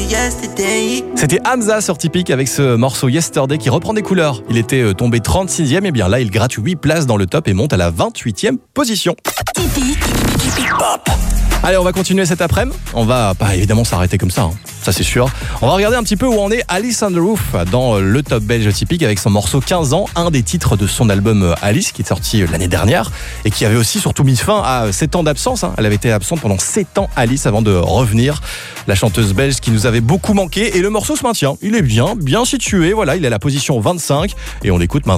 C'était Hamza sur Typique avec ce morceau Yesterday qui reprend des couleurs. Il était tombé 36e, et bien là il gratte 8 places dans le top et monte à la 28e position. Typique Pop. Allez, on va continuer cet après-midi. On va pas évidemment s'arrêter comme ça, ça c'est sûr. On va regarder un petit peu où en est Alice on the Roof dans le top belge Typique avec son morceau 15 ans, un des titres de son album Alice qui est sorti l'année dernière et qui avait aussi surtout mis fin à 7 ans d'absence. Elle avait été absente pendant 7 ans, Alice, avant de revenir. La chanteuse belge qui nous avait beaucoup manqué, et le morceau se maintient. Il est bien situé, voilà, il est à la position 25 et on l'écoute maintenant.